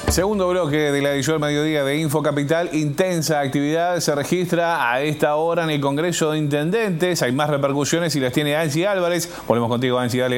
Segundo bloque de la edición del mediodía de Info Capital. Intensa actividad se registra a esta hora en el Congreso de Intendentes. Hay más repercusiones y las tiene Angie Álvarez. Volvemos contigo, Angie, dale.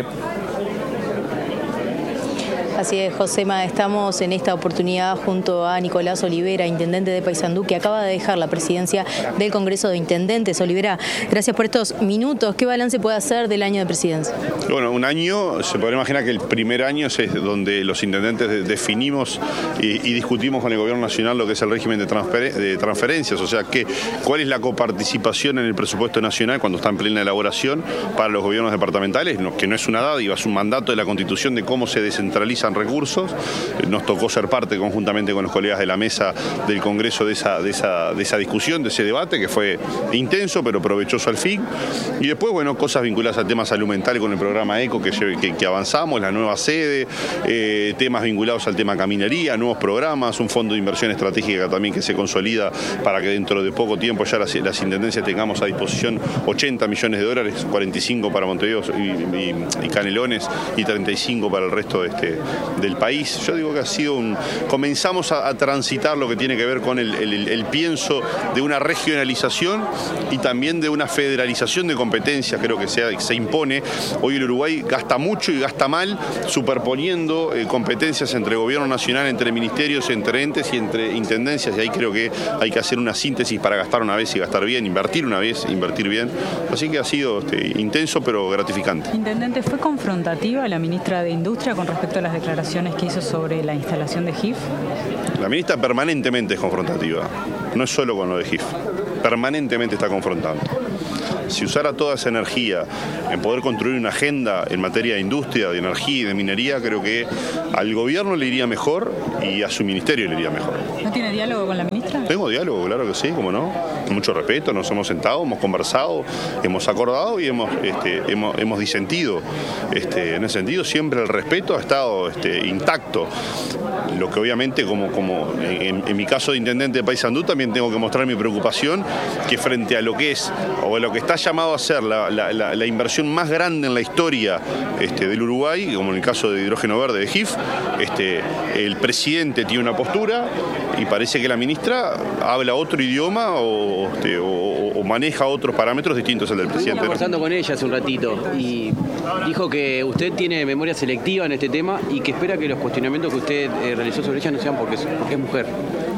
Así es, Josema, estamos en esta oportunidad junto a Nicolás Olivera, intendente de Paysandú, que acaba de dejar la presidencia del Congreso de Intendentes. Olivera, gracias por estos minutos. ¿Qué balance puede hacer del año de presidencia? Bueno, un año, se podría imaginar que el primer año es donde los intendentes definimos y discutimos con el Gobierno Nacional lo que es el régimen de transferencias, o sea, cuál es la coparticipación en el presupuesto nacional cuando está en plena elaboración para los gobiernos departamentales, que no es una dádiva, es un mandato de la Constitución de cómo se descentralizan recursos. Nos tocó ser parte conjuntamente con los colegas de la mesa del Congreso de esa discusión, de ese debate que fue intenso pero provechoso al fin. Y después, bueno, cosas vinculadas al tema salud mental con el programa ECO que avanzamos, la nueva sede, temas vinculados al tema caminería, nuevos programas, un fondo de inversión estratégica también que se consolida para que dentro de poco tiempo ya las intendencias tengamos a disposición 80 millones de dólares, 45 para Montevideo y Canelones y 35 para el resto del país. Yo digo que ha sido comenzamos a transitar lo que tiene que ver con el pienso de una regionalización y también de una federalización de competencias. Creo que se impone. Hoy el Uruguay gasta mucho y gasta mal, superponiendo competencias entre gobierno nacional, entre ministerios, entre entes y entre intendencias, y ahí creo que hay que hacer una síntesis para gastar una vez y gastar bien, invertir una vez, invertir bien. Así que ha sido intenso pero gratificante. Intendente, ¿fue confrontativa la ministra de Industria con respecto a las declaraciones que hizo sobre la instalación de GIF? La ministra permanentemente es confrontativa, no es solo con lo de GIF, permanentemente está confrontando. Si usara toda esa energía en poder construir una agenda en materia de industria, de energía y de minería, creo que al gobierno le iría mejor y a su ministerio le iría mejor. ¿No tiene diálogo con la ministra? Tengo diálogo, claro que sí, cómo no. Con mucho respeto, nos hemos sentado, hemos conversado, hemos acordado y hemos disentido. En ese sentido siempre el respeto ha estado intacto. Lo que obviamente, como en mi caso de intendente de Paysandú, también tengo que mostrar mi preocupación que frente a lo que es, o a lo que está llamado a ser la inversión más grande en la historia del Uruguay, como en el caso de hidrógeno verde de GIF, el presidente tiene una postura y parece que la ministra habla otro idioma o maneja otros parámetros distintos al del presidente. Estuve conversando con ella hace un ratito y dijo que usted tiene memoria selectiva en este tema y que espera que los cuestionamientos que usted realizó sobre ella no sean porque es mujer.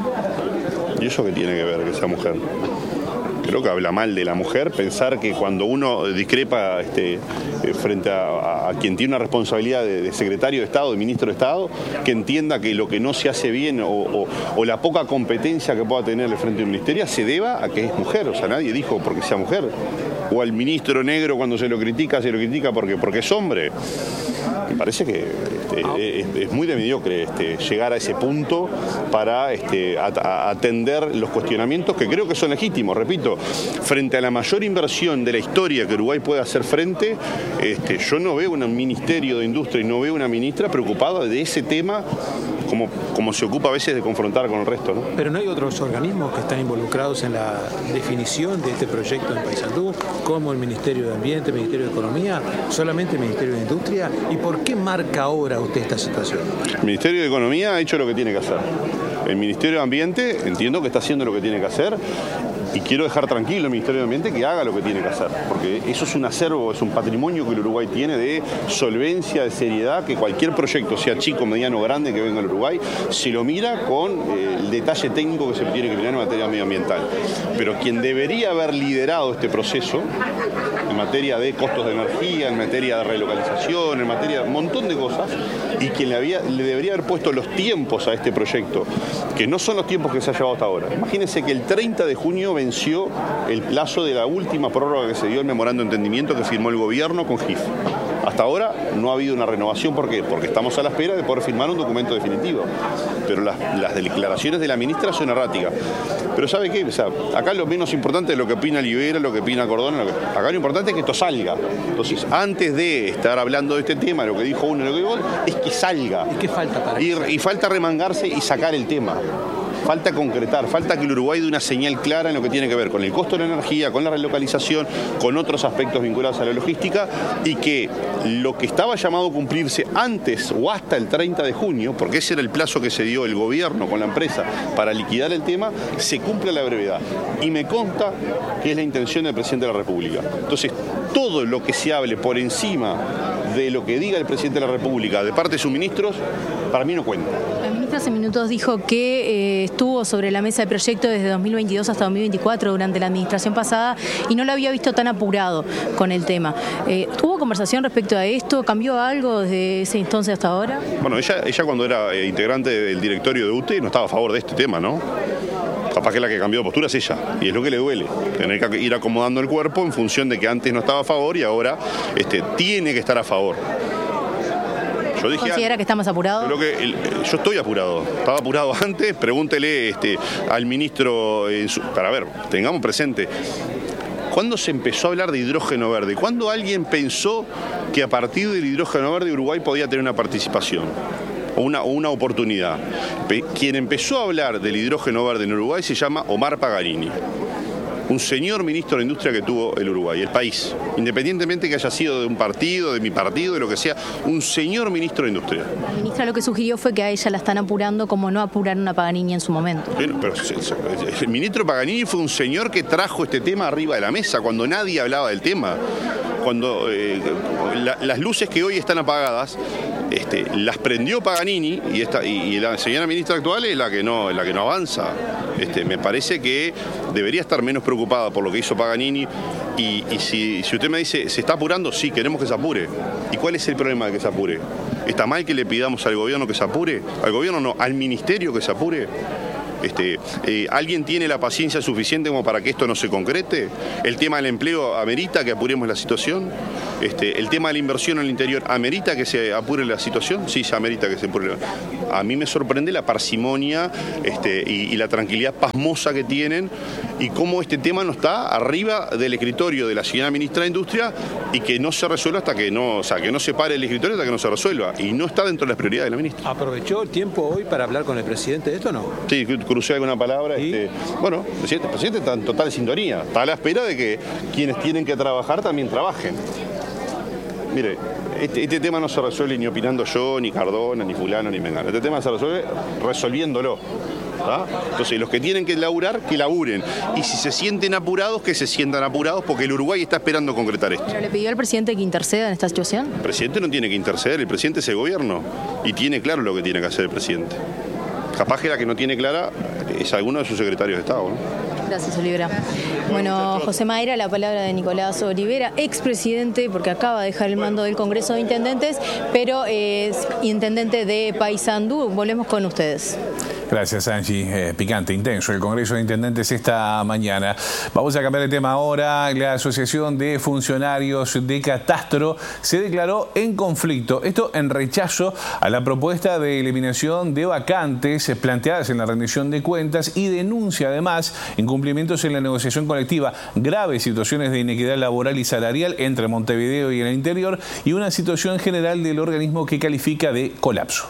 ¿Y eso qué tiene que ver que sea mujer? Creo que habla mal de la mujer pensar que cuando uno discrepa frente a quien tiene una responsabilidad de secretario de Estado, de ministro de Estado, que entienda que lo que no se hace bien o la poca competencia que pueda tener el frente del ministerio se deba a que es mujer. O sea, nadie dijo porque sea mujer. O al ministro negro cuando se lo critica porque es hombre. Me parece que es muy de mediocre llegar a ese punto para atender los cuestionamientos que creo que son legítimos. Repito, frente a la mayor inversión de la historia que Uruguay puede hacer frente, yo no veo un ministerio de industria y no veo una ministra preocupada de ese tema como se ocupa a veces de confrontar con el resto, ¿no? Pero no hay otros organismos que están involucrados en la definición de este proyecto en Paysandú, como el Ministerio de Ambiente, el Ministerio de Economía, solamente el Ministerio de Industria. ¿Y por qué marca ahora usted esta situación? El Ministerio de Economía ha hecho lo que tiene que hacer. El Ministerio de Ambiente entiendo que está haciendo lo que tiene que hacer. Y quiero dejar tranquilo al Ministerio de Ambiente que haga lo que tiene que hacer, porque eso es un acervo, es un patrimonio que el Uruguay tiene de solvencia, de seriedad, que cualquier proyecto, sea chico, mediano o grande, que venga al Uruguay, se lo mira con el detalle técnico que se le tiene que mirar en materia medioambiental. Pero quien debería haber liderado este proceso, en materia de costos de energía, en materia de relocalización, en materia de un montón de cosas, y quien le debería haber puesto los tiempos a este proyecto, que no son los tiempos que se ha llevado hasta ahora. Imagínense que el 30 de junio venció el plazo de la última prórroga que se dio el memorando de entendimiento que firmó el gobierno con GIF. Hasta ahora no ha habido una renovación. ¿Por qué? Porque estamos a la espera de poder firmar un documento definitivo. Pero las declaraciones de la ministra son erráticas. Pero ¿sabe qué? O sea, acá lo menos importante es lo que opina Olivera, lo que opina Cordón. Acá lo importante es que esto salga. Entonces, antes de estar hablando de este tema, lo que dijo uno y lo que dijo otro, es que salga. ¿Y qué falta para eso? Y falta remangarse y sacar el tema. falta concretar, falta que el Uruguay dé una señal clara en lo que tiene que ver con el costo de la energía, con la relocalización, con otros aspectos vinculados a la logística, y que lo que estaba llamado a cumplirse antes o hasta el 30 de junio, porque ese era el plazo que se dio el gobierno con la empresa para liquidar el tema, se cumpla a la brevedad. Y me consta que es la intención del presidente de la República. Entonces, todo lo que se hable por encima de lo que diga el presidente de la República de parte de sus ministros, para mí no cuenta. La ministra hace minutos dijo que estuvo sobre la mesa de proyecto desde 2022 hasta 2024 durante la administración pasada y no lo había visto tan apurado con el tema. ¿Hubo conversación respecto a esto? ¿Cambió algo desde ese entonces hasta ahora? Bueno, ella cuando era integrante del directorio de UTE no estaba a favor de este tema, ¿no? Capaz que la que cambió de postura es ella, y es lo que le duele, tener que ir acomodando el cuerpo en función de que antes no estaba a favor y ahora tiene que estar a favor. Yo dije, ¿considera que está más apurado? Yo estoy apurado, estaba apurado antes, pregúntele al ministro, para ver, tengamos presente, ¿cuándo se empezó a hablar de hidrógeno verde? ¿Cuándo alguien pensó que a partir del hidrógeno verde Uruguay podía tener una participación? O una oportunidad. Quien empezó a hablar del hidrógeno verde en Uruguay se llama Omar Paganini, un señor ministro de Industria que tuvo el Uruguay, el país, independientemente que haya sido de un partido, de mi partido, de lo que sea, un señor ministro de Industria. La ministra lo que sugirió fue que a ella la están apurando como no apuraron a Paganini en su momento. Pero el ministro Paganini fue un señor que trajo este tema arriba de la mesa cuando nadie hablaba del tema. Cuando las luces que hoy están apagadas las prendió Paganini y la señora ministra actual es la que no avanza. Me parece que debería estar menos preocupada por lo que hizo Paganini y si usted me dice, ¿se está apurando? Sí, queremos que se apure. ¿Y cuál es el problema de que se apure? ¿Está mal que le pidamos al gobierno que se apure? Al gobierno no, al ministerio que se apure. ¿Alguien tiene la paciencia suficiente como para que esto no se concrete? ¿El tema del empleo amerita que apuremos la situación? ¿El tema de la inversión en el interior amerita que se apure la situación? Sí, se amerita que se apure. A mí me sorprende la parsimonia y la tranquilidad pasmosa que tienen y cómo este tema no está arriba del escritorio de la señora ministra de Industria y que no se resuelva hasta que no, que no se pare el escritorio hasta que no se resuelva. Y no está dentro de las prioridades de la ministra. ¿Aprovechó el tiempo hoy para hablar con el presidente de esto o no? Sí, crucé alguna palabra. Bueno, el presidente está en total sintonía. Está a la espera de que quienes tienen que trabajar también trabajen. Mire, este tema no se resuelve ni opinando yo, ni Cardona, ni fulano, ni Mengano. Este tema se resuelve resolviéndolo. ¿Ah? Entonces, los que tienen que laburar, que laburen. Y si se sienten apurados, que se sientan apurados, porque el Uruguay está esperando concretar esto. ¿Pero le pidió al presidente que interceda en esta situación? El presidente no tiene que interceder, el presidente es el gobierno. Y tiene claro lo que tiene que hacer el presidente. Capaz que la que no tiene clara es alguno de sus secretarios de Estado, ¿no? Gracias, Olivera. Bueno, José Mayra, la palabra de Nicolás Olivera, expresidente, porque acaba de dejar el mando del Congreso de Intendentes, pero es intendente de Paysandú. Volvemos con ustedes. Gracias, Angie. Picante, intenso el Congreso de Intendentes esta mañana. Vamos a cambiar de tema ahora. La Asociación de Funcionarios de Catastro se declaró en conflicto. Esto en rechazo a la propuesta de eliminación de vacantes planteadas en la rendición de cuentas y denuncia además incumplimientos en la negociación colectiva, graves situaciones de inequidad laboral y salarial entre Montevideo y el interior y una situación general del organismo que califica de colapso.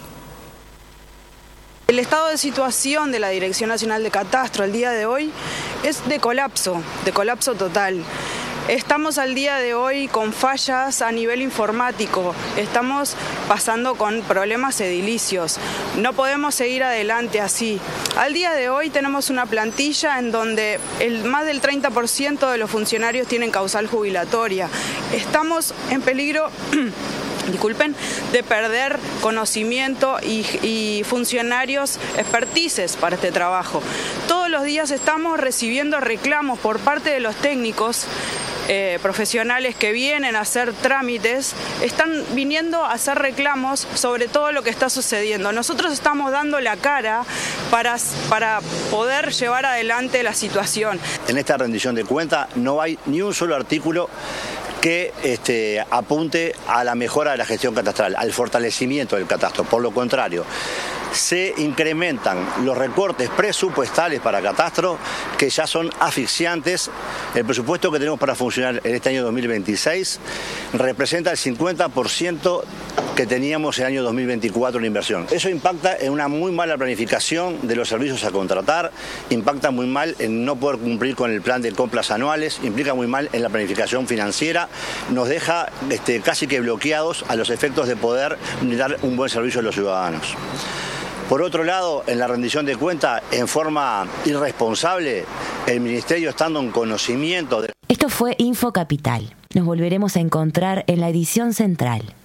El estado de situación de la Dirección Nacional de Catastro al día de hoy es de colapso total. Estamos al día de hoy con fallas a nivel informático, estamos pasando con problemas edilicios, no podemos seguir adelante así. Al día de hoy tenemos una plantilla en donde más del 30% de los funcionarios tienen causal jubilatoria. Estamos en peligro de perder conocimiento y funcionarios expertices para este trabajo. Todos los días estamos recibiendo reclamos por parte de los técnicos profesionales que vienen a hacer trámites, están viniendo a hacer reclamos sobre todo lo que está sucediendo. Nosotros estamos dando la cara para poder llevar adelante la situación. En esta rendición de cuentas no hay ni un solo artículo que apunte a la mejora de la gestión catastral, al fortalecimiento del catastro. Por lo contrario, se incrementan los recortes presupuestales para catastro, que ya son asfixiantes. El presupuesto que tenemos para funcionar en este año 2026 representa el 50% que teníamos el año 2024 en inversión. Eso impacta en una muy mala planificación de los servicios a contratar, impacta muy mal en no poder cumplir con el plan de compras anuales, implica muy mal en la planificación financiera, nos deja casi que bloqueados a los efectos de poder brindar un buen servicio a los ciudadanos. Por otro lado, en la rendición de cuentas, en forma irresponsable, el Ministerio, estando en conocimiento de... Esto fue Info Capital. Nos volveremos a encontrar en la edición central.